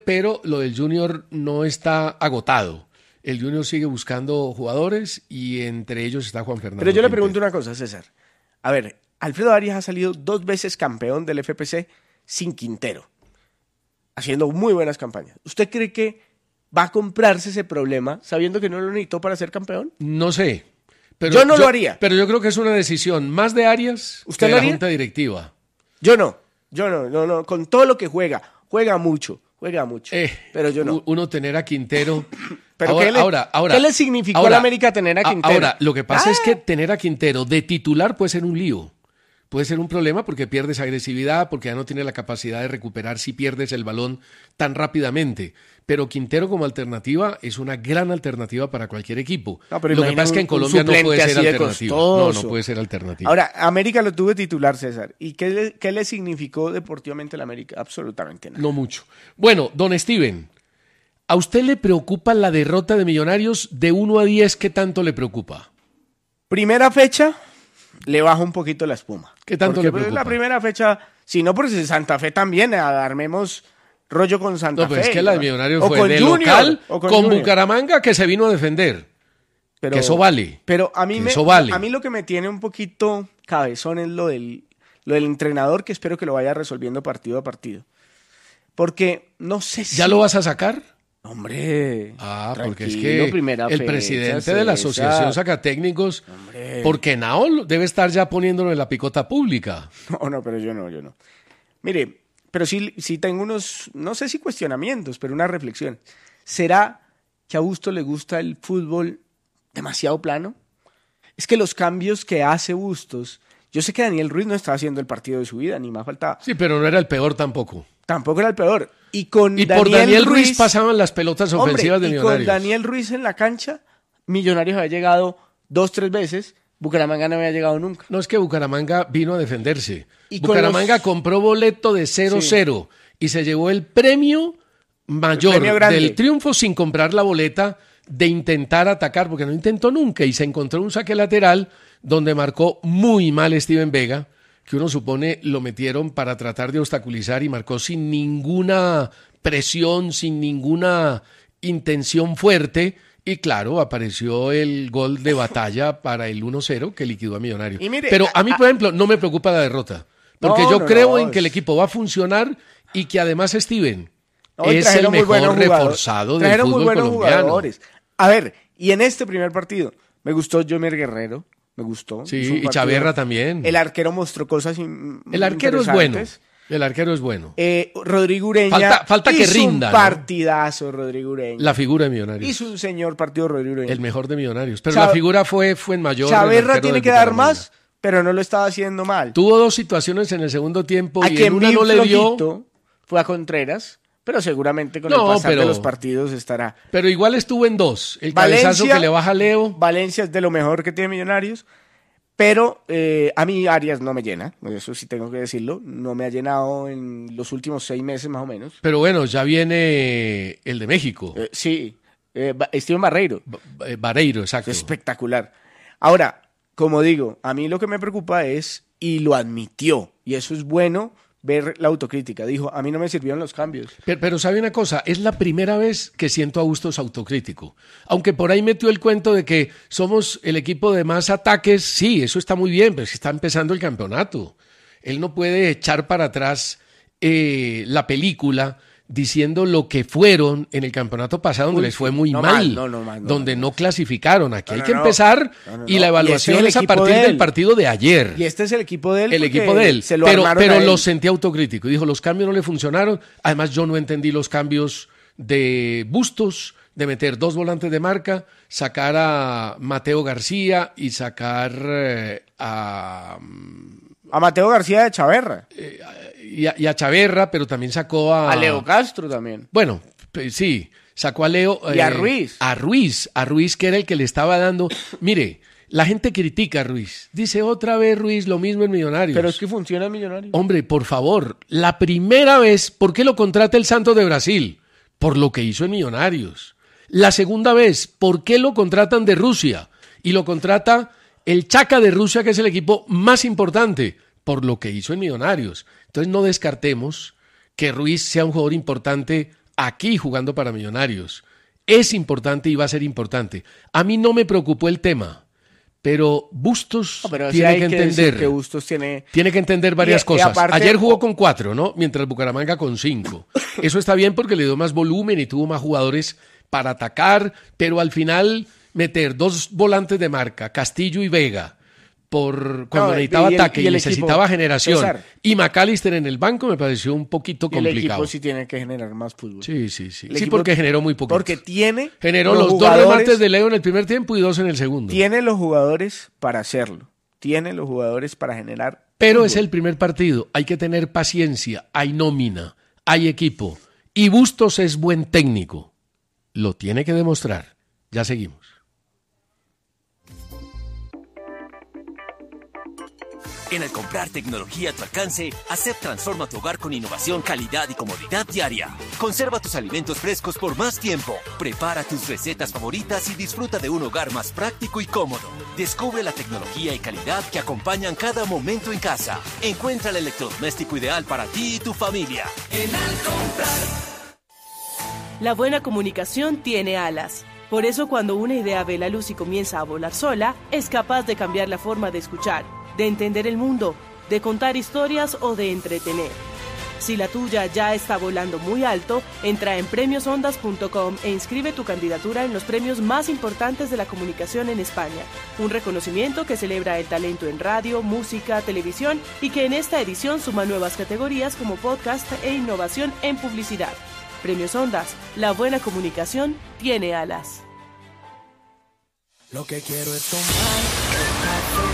pero lo del Junior no está agotado. El Junior sigue buscando jugadores y entre ellos está Juan Fernando. Pero yo le Quintero. pregunto una cosa, César. A ver, Alfredo Arias ha salido 2 veces campeón del FPC sin Quintero, haciendo muy buenas campañas. ¿Usted cree que va a comprarse ese problema sabiendo que no lo necesitó para ser campeón? No sé. Pero yo no lo haría. Pero yo creo que es una decisión más de Arias ¿Usted que lo de la haría? Junta Directiva. Yo no. Con todo lo que juega mucho. Pero yo no. Uno tener a Quintero. Pero ahora, ¿qué le significó a la América tener a Quintero? Ahora, lo que pasa es que tener a Quintero de titular puede ser un lío. Puede ser un problema porque pierdes agresividad, porque ya no tiene la capacidad de recuperar si pierdes el balón tan rápidamente. Pero Quintero como alternativa es una gran alternativa para cualquier equipo. No, pero lo que pasa es que en Colombia no puede ser alternativa. No puede ser alternativa. Ahora, América lo tuvo de titular, César. ¿Y qué le significó deportivamente la América? Absolutamente nada. No mucho. Bueno, don Steven, ¿a usted le preocupa la derrota de Millonarios de 1 a 10? ¿Qué tanto le preocupa? Primera fecha, le bajo un poquito la espuma. ¿Qué tanto le preocupa? La primera fecha, si no, porque Santa Fe también, armemos rollo con Santa Fe. No, pero es que la de Millonarios fue con de Junior, local con con Junior. Bucaramanga que se vino a defender. Pero, que eso vale. Pero a mí, vale. a mí lo que me tiene un poquito cabezón es lo del entrenador, que espero que lo vaya resolviendo partido a partido. Porque no sé si... ¿Ya lo vas a sacar? Hombre, porque es que el presidente de la Asociación Sacatécnicos, porque Nao debe estar ya poniéndolo en la picota pública. No, pero yo no. Mire, pero sí tengo unos, no sé si cuestionamientos, pero una reflexión. ¿Será que a Busto le gusta el fútbol demasiado plano? Es que los cambios que hace Bustos, yo sé que Daniel Ruiz no estaba haciendo el partido de su vida, ni más faltaba. Sí, pero no era el peor tampoco. Tampoco era el peor. Y por Daniel Ruiz pasaban las pelotas ofensivas de Millonarios. Y con Daniel Ruiz en la cancha, Millonarios había llegado 2-3 veces, Bucaramanga no había llegado nunca. No, es que Bucaramanga vino a defenderse. Bucaramanga compró boleto de 0-0 y se llevó el premio mayor del triunfo sin comprar la boleta de intentar atacar, porque no intentó nunca y se encontró un saque lateral donde marcó muy mal Steven Vega, que uno supone lo metieron para tratar de obstaculizar y marcó sin ninguna presión, sin ninguna intención fuerte. Y claro, apareció el gol de batalla para el 1-0 que liquidó a Millonarios. Pero a mí, por ejemplo, no me preocupa la derrota, porque yo creo en que el equipo va a funcionar y que además Steven es el mejor reforzado del fútbol colombiano. Jugadores. A ver, y en este primer partido me gustó Jomer Guerrero. Me gustó. Sí, y Chaverra también. El arquero mostró cosas El arquero es bueno. El arquero es bueno. Rodrigo Ureña. Falta que rinda. Un partidazo, Rodrigo Ureña. La figura de Millonarios. Hizo un señor partido Rodrigo Ureña. El mejor de Millonarios. Pero la figura fue en mayor. Chaverra tiene que dar más, pero no lo estaba haciendo mal. Tuvo 2 situaciones en el segundo tiempo y en una no le dio. Fue a Contreras. Pero seguramente con el pasar de los partidos estará. Pero igual estuvo en 2. El cabezazo que le baja a Leo. Valencia es de lo mejor que tiene Millonarios. Pero a mí Arias no me llena. Eso sí tengo que decirlo. No me ha llenado en los últimos 6 meses más o menos. Pero bueno, ya viene el de México. Sí. Steven Barreiro. Barreiro, exacto. Espectacular. Ahora, como digo, a mí lo que me preocupa es, y lo admitió, y eso es bueno, ver la autocrítica. Dijo, a mí no me sirvieron los cambios. Pero sabe una cosa, es la primera vez que siento a Bustos autocrítico. Aunque por ahí metió el cuento de que somos el equipo de más ataques, sí, eso está muy bien, pero está empezando el campeonato. Él no puede echar para atrás la película diciendo lo que fueron en el campeonato pasado, donde les fue muy mal, donde no clasificaron. Aquí hay que empezar y la evaluación es a partir del partido de ayer. Y este es el equipo de él. El equipo de él. Pero lo sentí autocrítico. Dijo, los cambios no le funcionaron. Además, yo no entendí los cambios de Bustos, de meter 2 volantes de marca, sacar a Mateo García y sacar a Mateo García de Chaverra. Y a Chaverra, pero también sacó a Leo Castro también. Bueno, sí, sacó a Leo. Y a Ruiz. A Ruiz, que era el que le estaba dando. Mire, la gente critica a Ruiz. Dice otra vez Ruiz, lo mismo en Millonarios. Pero es que funciona en Millonarios. Hombre, por favor, la primera vez, ¿por qué lo contrata el Santos de Brasil? Por lo que hizo en Millonarios. La segunda vez, ¿por qué lo contratan de Rusia? Y lo contrata el Chaca de Rusia, que es el equipo más importante, por lo que hizo en Millonarios. Entonces no descartemos que Ruiz sea un jugador importante aquí jugando para Millonarios. Es importante y va a ser importante. A mí no me preocupó el tema, pero Bustos tiene que entender. Que Bustos tiene que entender varias cosas. Aparte, ayer jugó con 4, ¿no? Mientras Bucaramanga con 5. Eso está bien porque le dio más volumen y tuvo más jugadores para atacar, pero al final meter 2 volantes de marca, Castillo y Vega, cuando necesitaba ataque y necesitaba generación, César, y McAllister en el banco, me pareció un poquito complicado. El equipo sí tiene que generar más fútbol. Sí, porque generó muy poquito. Porque generó los 2 remates de Leo en el primer tiempo y 2 en el segundo. Tiene los jugadores para hacerlo. Tiene los jugadores para generar Pero fútbol. Es el primer partido. Hay que tener paciencia. Hay nómina. Hay equipo. Y Bustos es buen técnico. Lo tiene que demostrar. Ya seguimos. En el comprar tecnología a tu alcance, ACEP transforma tu hogar con innovación, calidad y comodidad diaria. Conserva tus alimentos frescos por más tiempo. Prepara tus recetas favoritas y disfruta de un hogar más práctico y cómodo. Descubre la tecnología y calidad que acompañan cada momento en casa. Encuentra el electrodoméstico ideal para ti y tu familia. En Al Comprar. La buena comunicación tiene alas. Por eso cuando una idea ve la luz y comienza a volar sola, es capaz de cambiar la forma de escuchar, de entender el mundo, de contar historias o de entretener. Si la tuya ya está volando muy alto, entra en premiosondas.com e inscribe tu candidatura en los premios más importantes de la comunicación en España. Un reconocimiento que celebra el talento en radio, música, televisión y que en esta edición suma nuevas categorías como podcast e innovación en publicidad. Premios Ondas, la buena comunicación tiene alas. Lo que quiero es tomar